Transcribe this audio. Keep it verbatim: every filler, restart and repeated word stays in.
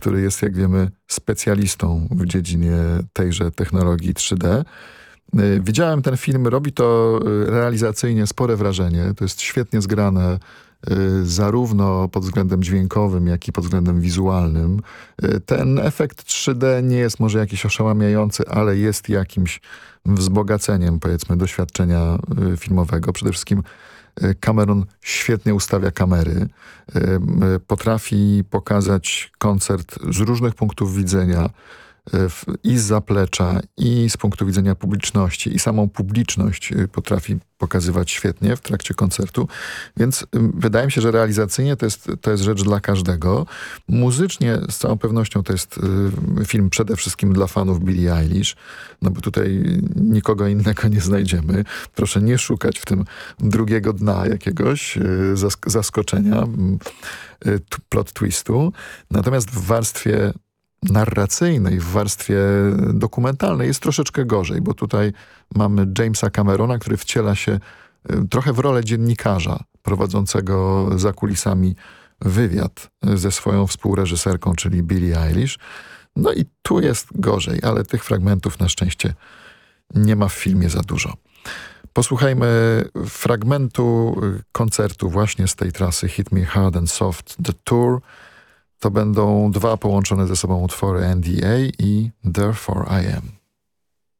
który jest, jak wiemy, specjalistą w dziedzinie tejże technologii trzy D. Widziałem ten film, robi to realizacyjnie spore wrażenie. To jest świetnie zgrane zarówno pod względem dźwiękowym, jak i pod względem wizualnym. Ten efekt trzy D nie jest może jakiś oszałamiający, ale jest jakimś wzbogaceniem, powiedzmy, doświadczenia filmowego. Przede wszystkim Cameron świetnie ustawia kamery. Potrafi pokazać koncert z różnych punktów widzenia, i z zaplecza, i z punktu widzenia publiczności, i samą publiczność potrafi pokazywać świetnie w trakcie koncertu, więc wydaje mi się, że realizacyjnie to jest, to jest rzecz dla każdego. Muzycznie z całą pewnością to jest film przede wszystkim dla fanów Billie Eilish, no bo tutaj nikogo innego nie znajdziemy. Proszę nie szukać w tym drugiego dna jakiegoś zask- zaskoczenia, plot twistu. Natomiast w warstwie narracyjnej, w warstwie dokumentalnej jest troszeczkę gorzej, bo tutaj mamy Jamesa Camerona, który wciela się trochę w rolę dziennikarza prowadzącego za kulisami wywiad ze swoją współreżyserką, czyli Billie Eilish. No i tu jest gorzej, ale tych fragmentów na szczęście nie ma w filmie za dużo. Posłuchajmy fragmentu koncertu właśnie z tej trasy Hit Me Hard and Soft, The Tour. To będą dwa połączone ze sobą utwory N D A i Therefore I Am.